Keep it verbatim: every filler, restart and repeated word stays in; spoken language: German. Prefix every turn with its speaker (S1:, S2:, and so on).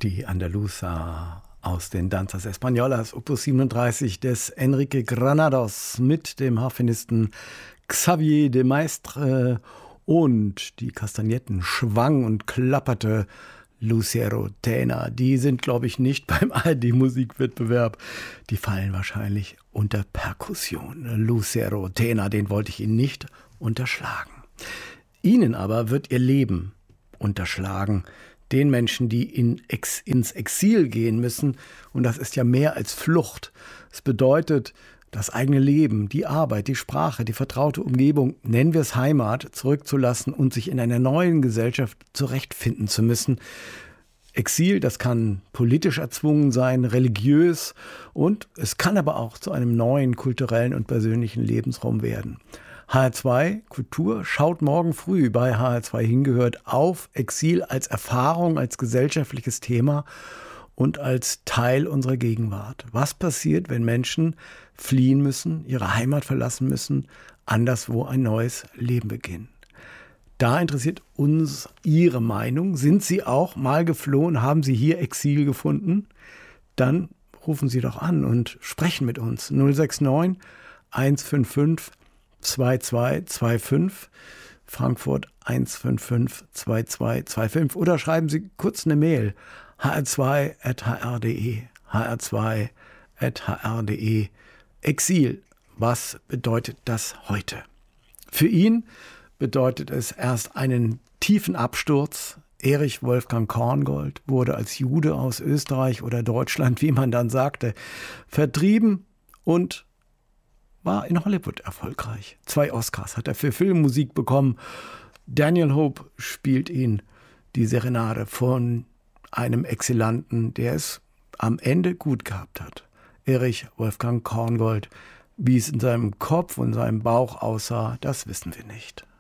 S1: Die Andaluza aus den Danzas Españolas, Opus siebenunddreißig des Enrique Granados mit dem Harfenisten Xavier de Maistre und die Kastagnetten schwang und klapperte Lucero Tena. Die sind, glaube ich, nicht beim A R D-Musikwettbewerb. Die fallen wahrscheinlich unter Perkussion. Lucero Tena, den wollte ich Ihnen nicht unterschlagen. Ihnen aber wird Ihr Leben unterschlagen. Den Menschen, die in Ex, ins Exil gehen müssen. Und das ist ja mehr als Flucht. Es bedeutet, das eigene Leben, die Arbeit, die Sprache, die vertraute Umgebung, nennen wir es Heimat, zurückzulassen und sich in einer neuen Gesellschaft zurechtfinden zu müssen. Exil, das kann politisch erzwungen sein, religiös und es kann aber auch zu einem neuen kulturellen und persönlichen Lebensraum werden. H R zwei Kultur schaut morgen früh bei H R zwei hingehört auf Exil als Erfahrung, als gesellschaftliches Thema und als Teil unserer Gegenwart. Was passiert, wenn Menschen fliehen müssen, ihre Heimat verlassen müssen, anderswo ein neues Leben beginnen? Da interessiert uns Ihre Meinung. Sind Sie auch mal geflohen? Haben Sie hier Exil gefunden? Dann rufen Sie doch an und sprechen mit uns. null sechs neun eins fünf fünf zwei zwei zwei fünf, Frankfurt eins fünf fünf zwei zwei zwei fünf oder schreiben Sie kurz eine Mail. h r zwei at h r punkt d e h r zwei at h r punkt d e. Exil, was bedeutet das heute? Für ihn bedeutet es erst einen tiefen Absturz. Erich Wolfgang Korngold wurde als Jude aus Österreich oder Deutschland, wie man dann sagte, vertrieben und war in Hollywood erfolgreich. Zwei Oscars hat er für Filmmusik bekommen. Daniel Hope spielt ihn, die Serenade von einem Exilanten, der es am Ende gut gehabt hat. Erich Wolfgang Korngold. Wie es in seinem Kopf und seinem Bauch aussah, das wissen wir nicht.